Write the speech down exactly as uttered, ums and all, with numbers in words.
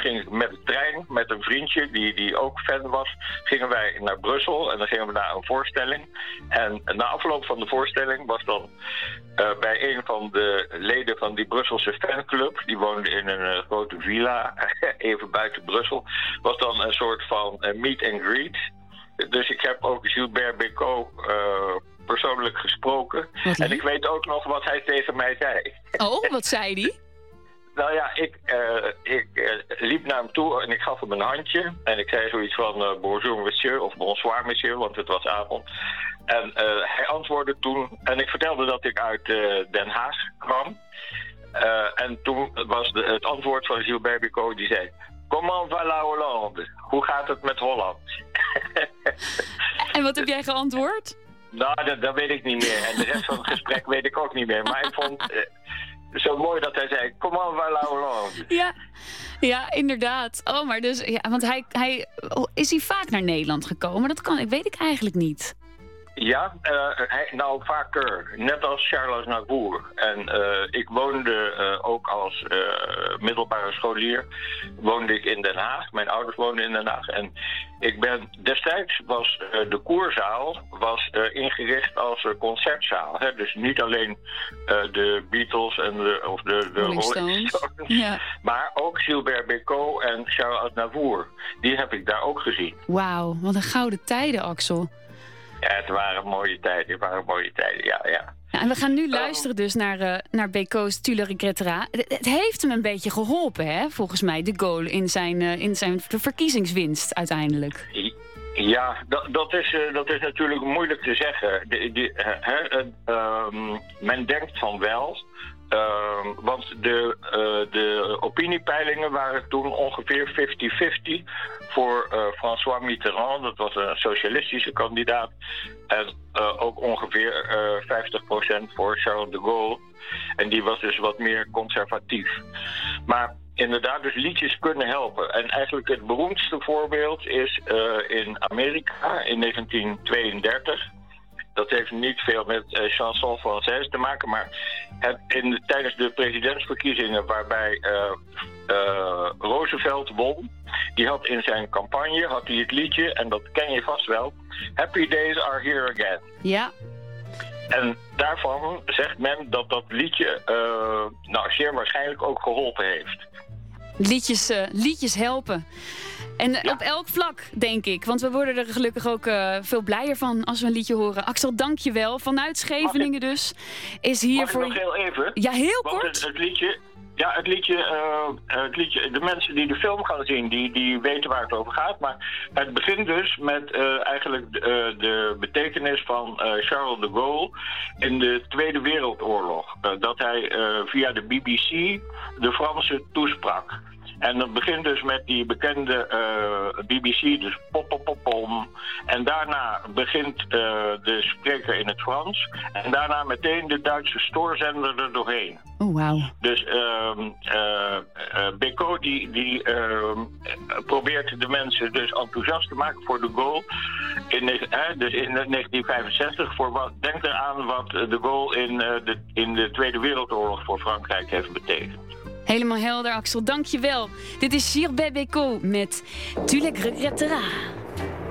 ging ik met de trein, met een vriendje die, die ook fan was, gingen wij naar Brussel en dan gingen we naar een voorstelling. En na afloop van de voorstelling was dan uh, bij een van de leden van die Brusselse fanclub, die woonde in een uh, grote villa, even buiten Brussel, was dan een soort van uh, meet and greet. Dus ik heb ook Gilbert Bécaud uh, persoonlijk gesproken. En ik weet ook nog wat hij tegen mij zei. Oh, wat zei hij? Nou ja, ik, uh, ik uh, liep naar hem toe en ik gaf hem een handje. En ik zei zoiets van uh, bonjour monsieur of bonsoir monsieur, want het was avond. En uh, hij antwoordde toen, en ik vertelde dat ik uit uh, Den Haag kwam. Uh, en toen was de, het antwoord van Gilbert Bécaud, die zei: Comment va la Hollande? Hoe gaat het met Holland? En wat heb jij geantwoord? Nou, dat, dat weet ik niet meer. En de rest van het gesprek weet ik ook niet meer. Maar ik vond uh, zo mooi dat hij zei: Comment va la Hollande? Ja, ja, inderdaad. Oh, maar dus, ja, want hij, hij, is hij vaak naar Nederland gekomen? Dat kan, weet ik eigenlijk niet. Ja, uh, hij, nou vaker, net als Charles Navour. En uh, ik woonde uh, ook als uh, middelbare scholier, woonde ik in Den Haag. Mijn ouders woonden in Den Haag. En ik ben, destijds was uh, de Koerzaal was, uh, ingericht als uh, concertzaal. Hè? Dus niet alleen uh, de Beatles en de, of de, de Rolling Rolling Stones, Stones, ja. Maar ook Gilbert Bécaud en Charles Navour. Die heb ik daar ook gezien. Wauw, wat een gouden tijden, Axel. Ja, het waren mooie tijden, het waren mooie tijden, ja, ja. Ja, en we gaan nu luisteren dus naar, uh, naar Bécaud's Tu le regretteras. Het, het heeft hem een beetje geholpen, hè, volgens mij, de Gaulle in zijn, uh, in zijn verkiezingswinst uiteindelijk. Ja, dat, dat, is, uh, dat is natuurlijk moeilijk te zeggen. De, de, uh, uh, um, men denkt van wel. Uh, want de, uh, de opiniepeilingen waren toen ongeveer vijftig vijftig voor uh, François Mitterrand. Dat was een socialistische kandidaat. En uh, ook ongeveer uh, vijftig procent voor Charles de Gaulle. En die was dus wat meer conservatief. Maar inderdaad, dus liedjes kunnen helpen. En eigenlijk het beroemdste voorbeeld is uh, in Amerika in negentien tweeëndertig. Dat heeft niet veel met uh, chanson française te maken, maar het, in de, tijdens de presidentsverkiezingen waarbij uh, uh, Roosevelt won, die had in zijn campagne had hij het liedje, en dat ken je vast wel, Happy Days Are Here Again. Ja. En daarvan zegt men dat dat liedje uh, nou zeer waarschijnlijk ook geholpen heeft. Liedjes, uh, liedjes helpen. En Ja. op elk vlak, denk ik. Want we worden er gelukkig ook uh, veel blijer van als we een liedje horen. Axel, dank je wel. Vanuit Scheveningen dus. Is hier Mag voor... ik nog heel even? Ja, heel Want kort. Het, het liedje... Ja, het liedje, uh, het liedje, de mensen die de film gaan zien, die, die weten waar het over gaat. Maar het begint dus met uh, eigenlijk de, uh, de betekenis van uh, Charles de Gaulle in de Tweede Wereldoorlog. Uh, dat hij uh, via de B B C de Fransen toesprak. En dat begint dus met die bekende uh, B B C, dus pop, pop, pop, pom. En daarna begint uh, de spreker in het Frans. En daarna meteen de Duitse stoorzender er doorheen. Oh, wauw. Dus uh, uh, uh, Bécaud die, die uh, probeert de mensen dus enthousiast te maken voor de Gaulle. In, uh, dus in negentien vijfenzestig, voor wat, denk eraan wat de Gaulle in, uh, de, in de Tweede Wereldoorlog voor Frankrijk heeft betekend. Helemaal helder, Axel. Dank je wel. Dit is Gilbert Bécaud met Tu le regretteras.